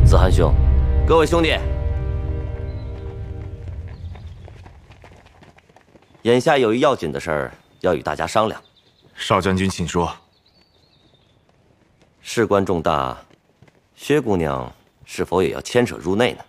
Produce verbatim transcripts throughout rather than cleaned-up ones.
子涵兄，各位兄弟，眼下有一要紧的事儿要与大家商量。 少将军，请说。 事关重大，薛姑娘是否也要牵扯入内呢？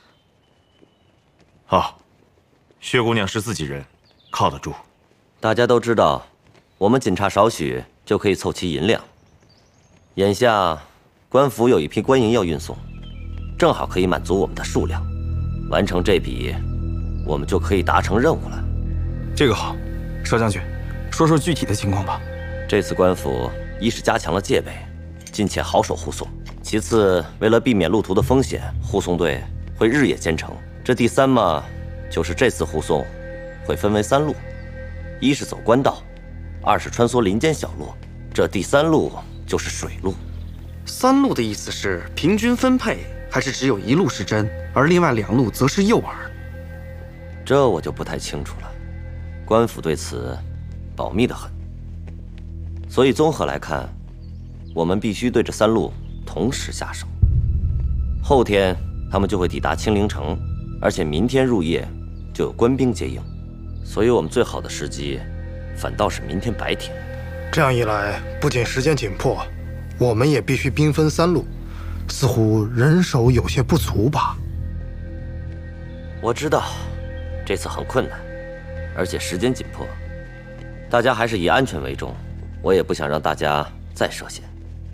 好，薛姑娘是自己人，靠得住。 大家都知道，我们仅差少许就可以凑齐银两。眼下官府有一批官银要运送，正好可以满足我们的数量。完成这笔，我们就可以达成任务了。 这个好，少将军，说说具体的情况吧。 这次官府一是加强了戒备，尽且好守护送；其次，为了避免路途的风险，护送队会日夜兼程。这第三嘛，就是这次护送会分为三路：一是走官道，二是穿梭林间小路，这第三路就是水路。 三路的意思是平均分配，还是只有一路是真，而另外两路则是诱饵？ 这我就不太清楚了，官府对此保密得很。所以综合来看，我们必须对这三路同时下手。后天他们就会抵达青陵城，而且明天入夜就有官兵接应，所以我们最好的时机反倒是明天白天。 这样一来，不仅时间紧迫，我们也必须兵分三路，似乎人手有些不足吧？ 我知道，这次很困难，而且时间紧迫，大家还是以安全为重。我也不想让大家再涉险。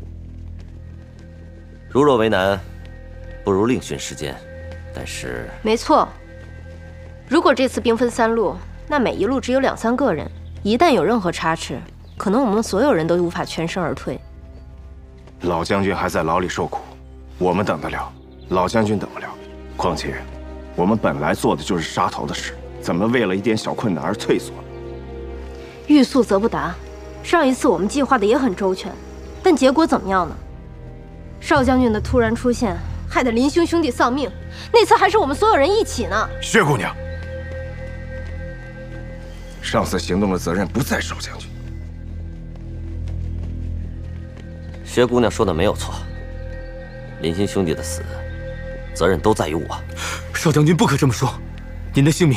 如若为难，不如另寻时间。但是， 没错。如果这次兵分三路，那每一路只有两三个人，一旦有任何差池，可能我们所有人都无法全身而退。 老将军还在牢里受苦，我们等得了，老将军等不了。况且，我们本来做的就是杀头的事，怎么为了一点小困难而退缩？ 欲速则不达。上一次我们计划的也很周全，但结果怎么样呢？少将军的突然出现，害得林兄兄弟丧命。那次还是我们所有人一起呢。 薛姑娘，上次行动的责任不在少将军。 薛姑娘说的没有错，林心兄弟的死，责任都在于我。 少将军不可这么说，您的性命